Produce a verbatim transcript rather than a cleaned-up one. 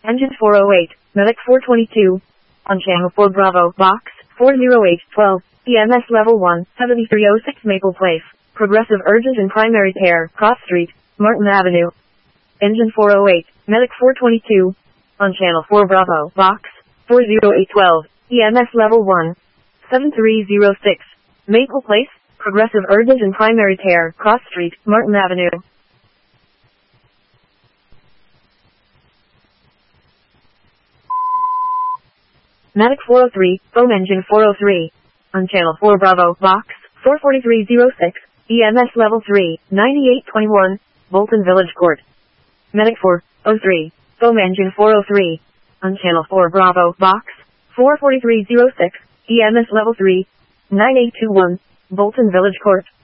Engine four oh eight, Medic four twenty-two. On channel four Bravo, box four oh eight twelve, E M S level one, seventy-three oh six Maple Place. Progressive urgent and primary pair, Cross Street, Martin Avenue. Engine four oh eight, Medic four twenty-two. On channel four Bravo, box four oh eight twelve, E M S level one, seventy-three oh six, Maple Place. Progressive urgent and primary pair, Cross Street, Martin Avenue. Medic four oh three, Foam Engine four oh three. On channel four Bravo, box four forty-three oh six, E M S level three, ninety-eight twenty-one, Bolton Village Court. Medic four oh three, Foam Engine four oh three. On channel four Bravo, box four forty-three oh six, E M S level three, nine eight two one, Bolton Village Court.